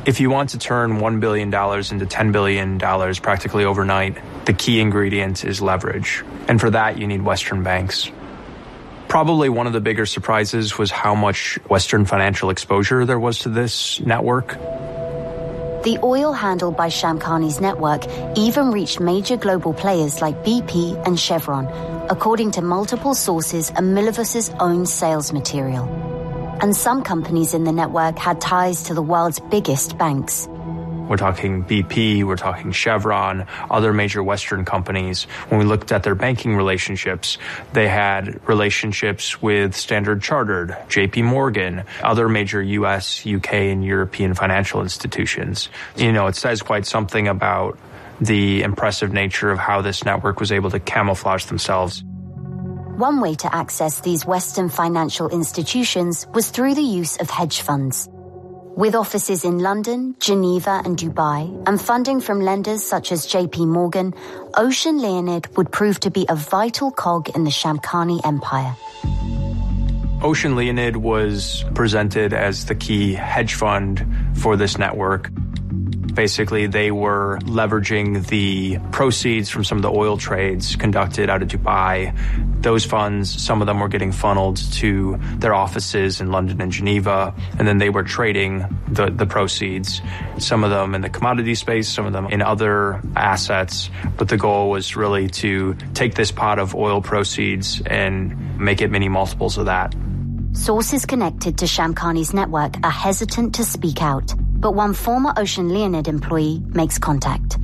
If you want to turn $1 billion into $10 billion practically overnight, the key ingredient is leverage. And for that, you need Western banks. Probably one of the bigger surprises was how much Western financial exposure there was to this network. The oil handled by Shamkhani's network even reached major global players like BP and Chevron, according to multiple sources and Milivus's own sales material. And some companies in the network had ties to the world's biggest banks. We're talking BP, we're talking Chevron, other major Western companies. When we looked at their banking relationships, they had relationships with Standard Chartered, JP Morgan, other major US, UK, and European financial institutions. It says quite something about the impressive nature of how this network was able to camouflage themselves. One way to access these Western financial institutions was through the use of hedge funds. With offices in London, Geneva, and Dubai, and funding from lenders such as JP Morgan, Ocean Leonid would prove to be a vital cog in the Shamkhani empire. Ocean Leonid was presented as the key hedge fund for this network. Basically, they were leveraging the proceeds from some of the oil trades conducted out of Dubai. Those funds, some of them were getting funneled to their offices in London and Geneva, and then they were trading the proceeds, some of them in the commodity space, some of them in other assets. But the goal was really to take this pot of oil proceeds and make it many multiples of that. Sources connected to Shamkhani's network are hesitant to speak out, but one former Ocean Leonid employee makes contact.